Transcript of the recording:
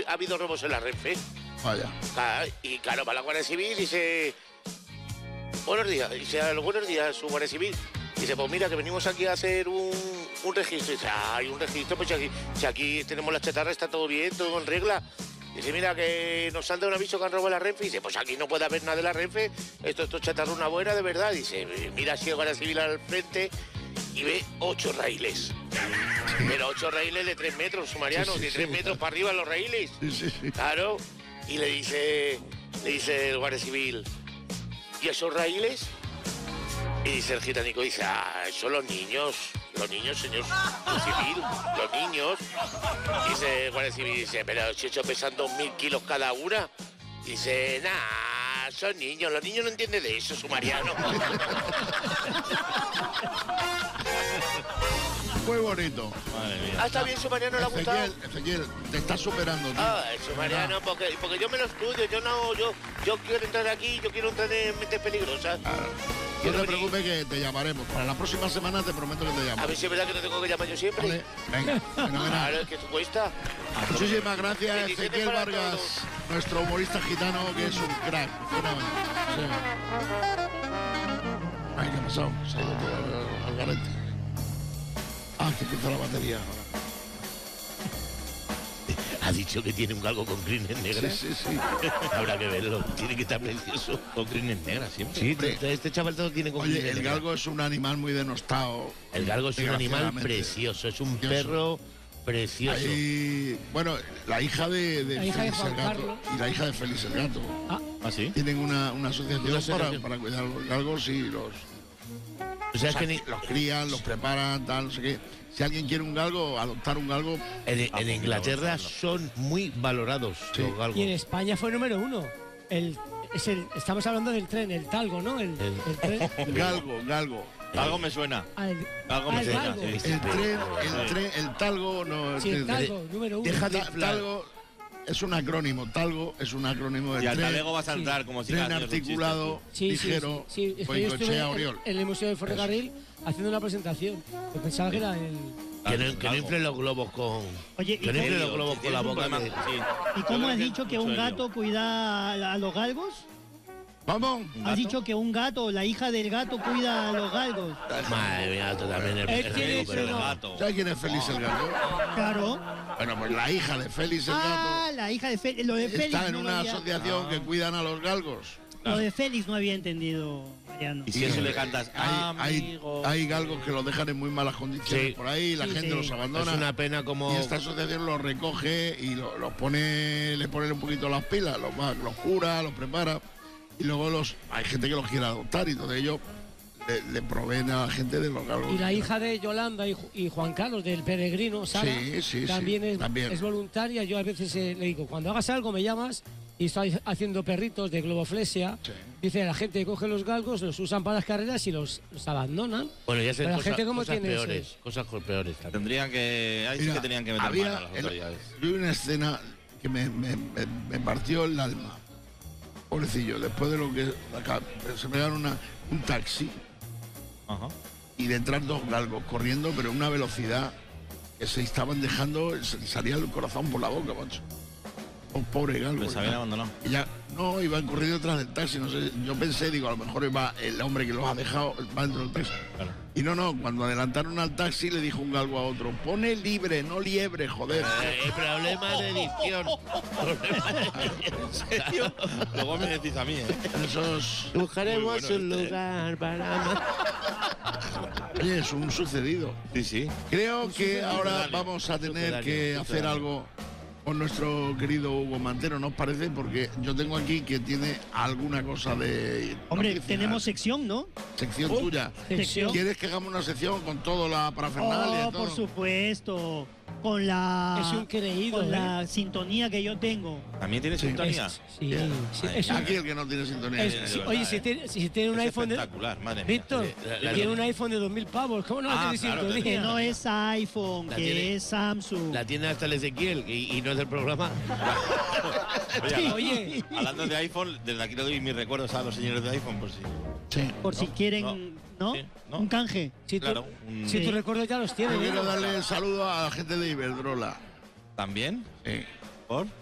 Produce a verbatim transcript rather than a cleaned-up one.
ha habido robos en la Renfe. Vaya. Claro, y claro, va la Guardia Civil y dice... Buenos días. Dice, a los buenos días, su Guardia Civil. Dice, pues mira, que venimos aquí a hacer un, un registro. Dice, hay un registro, pues si aquí, si aquí tenemos la chatarra, está todo bien, todo en regla. Dice, mira, que nos han dado un aviso que han robado la Renfe. Dice, pues aquí no puede haber nada de la Renfe. Esto, esto es chatarra una buena, de verdad. Dice, mira, si el Guardia Civil al frente y ve ocho raíles. Pero ocho raíles de tres metros, sumarianos, sí, sí, de tres sí, metros sí. para arriba los raíles. Sí, sí, sí. Claro. Y le dice, le dice el Guardia Civil, ¿y esos raíles? Y dice el gitanico, dice, ah, son los niños, los niños, señor civil, los niños. Y dice el Guardia Civil, dice, pero si eso pesan dos mil kilos cada una. Y dice, nah, son niños, los niños no entienden de eso, sumariano. Muy bonito. Madre mía. Ah, está bien, sumariano, le ha gustado. Ezequiel, Ezequiel, te estás superando, tío. Ah, el sumariano, porque, porque yo me lo estudio, yo no, yo, yo quiero entrar aquí, yo quiero entrar en mentes peligrosas. Ah. No te preocupes que te llamaremos. Para la próxima semana te prometo que te llamo. A ver si es verdad que no tengo que llamar yo siempre. Vale. Venga, fenomenal. Claro, es que esto cuesta. Muchísimas gracias, Ezequiel Vargas, todos. Nuestro humorista gitano, que es un crack. Fenómeno. Sí. Ay, ¿qué ha pasado? Se ha ido todo al, al garete. Ah, que empieza la batería ahora. Ha dicho que tiene un galgo con crines negras. Sí, sí, sí. Habrá que verlo. Tiene que estar precioso. Con crines negras siempre. Sí, este, este chaval todo tiene con Oye, crines el negras. galgo es un animal muy denostado. El galgo es un animal precioso. Es un perro precioso. Ahí, bueno, la hija de, de la hija Félix de el Gato Carlos. y la hija de Félix el Gato. Ah, ¿Ah sí? Tienen una, una asociación, Una asociación. Para, para cuidar los galgos y los... O sea, o sea, es que ni... los crían, los preparan, tal, no sé qué. Si alguien quiere un galgo, adoptar un galgo... En, en Inglaterra son muy valorados sí. los galgos. Y en España fue número uno. El, es el, estamos hablando del tren, el talgo, ¿no? El, el, el tren. Galgo, galgo. Algo me suena. Al, Algo me al suena. galgo. Sí, El sí. tren, el tren, el talgo... No, Sí, el el- talgo, número uno. Deja de Ta- inflar. talgo es un acrónimo. Talgo es un acrónimo de Y al tren, talego va a saltar como si tren cada año es un articulado, Sí, sí, ligero, sí, sí. Es que yo Goicoechea, estuve en, Oriol. en el Museo del Ferrocarril haciendo una presentación. Yo pensaba que era el... Que no, que no inflen los globos con... Oye, ¿y que no cómo- inflen los globos con la boca. de... de- Sí. ¿Y Yo cómo creo has dicho que un mucho gato cuida a, a los galgos? ¿Vamos? ¿Un Has gato? dicho que un gato, la hija del gato, cuida a los galgos. Madre mía, tú también el, Él el tiene rico, pero ese no. gato. ¿Sabes quién es Félix el Gato? Claro. Bueno, pues la hija de Félix el Ah, Gato la hija de Félix. Lo de Félix está en no lo una había- asociación Ah. que cuidan a los galgos. Lo de Félix no había entendido, Mariano. Y si eso le cantas, Hay, hay, amigo. hay galgos que los dejan en muy malas condiciones Sí. por ahí, la Sí, gente sí. los abandona. Es una pena como... Y esta asociación los recoge y lo- los pone, le pone un poquito las pilas, los, va- los cura, los prepara. Y luego los hay gente que los quiere adoptar y entonces ellos le, le proveen a la gente de los galgos. Y la hija de Yolanda y, Ju- y Juan Carlos, del peregrino, Sara, Sí, sí, sí, también, es, también. es voluntaria. Yo a veces eh, le digo, cuando hagas algo me llamas y estoy haciendo perritos de globoflesia. Sí. Dice, la gente coge los galgos, los usan para las carreras y los, los abandonan. Bueno, ya sé, Pero la cosas, gente como cosas tiene peores, ese- cosas co- peores también. Tendrían que. Ahí sí Mira, que tenían que meter había mano a las el- autoridades. yo vi una escena que me, me- me- me partió el alma. Pobrecillo, después de lo que acá, se pegaron una, un taxi Ajá. y de entrar dos galgos corriendo, pero a una velocidad que se estaban dejando, se salía el corazón por la boca, macho. Un pobre galgo. Les habían abandonado. Y ya, no, iban corriendo detrás del taxi, no sé, yo pensé, digo, a lo mejor va el hombre que los ha dejado, va dentro del taxi. Claro. Y no, no, cuando adelantaron al taxi le dijo un galgo a otro, pone libre, no liebre, joder. Eh, problema de edición. Problema de edición. Luego me decís a mí, ¿eh? Esos, Buscaremos Muy bueno un este. lugar para... oye, es un sucedido. Sí, sí. Creo que ahora sucedáneo, vamos a tener sucedáneo, que hacer sucedáneo. algo con nuestro querido Hugo Mantero, ¿no os parece? Porque yo tengo aquí que tiene alguna cosa de... Hombre, noticias. tenemos sección, ¿no? sección Oh, tuya. sección. ¿Quieres que hagamos una sección con toda la parafernalia Oh, y todo? por supuesto. Con la. Es un creído, Con ¿eh? la sintonía que yo tengo. ¿También tiene Sí. sintonía? Es- sí, Bien. sí, Ay, es un- Aquí el que no tiene sintonía. es- de sí, verdad, oye, eh. si tiene, si tiene un Es iPhone de... espectacular, madre mía. Víctor, La- la- tiene la- un iPhone de dos mil pavos. ¿Cómo no va Ah, a tener claro, sintonía? Que no es iPhone, La que tiene- es Samsung. La tiene hasta el Ezequiel y, y no es del programa. Oye, Sí, habla- oye. hablando de iPhone, desde aquí le doy mis recuerdos a los señores de iPhone, por si. Sí. Por si quieren, no, ¿no? sí, no. Un canje. Si tú, Claro, un- si Sí. tu recuerdo ya los tienes. Yo ¿no? quiero darle el saludo a la gente de Iberdrola. ¿También? Sí. ¿Por?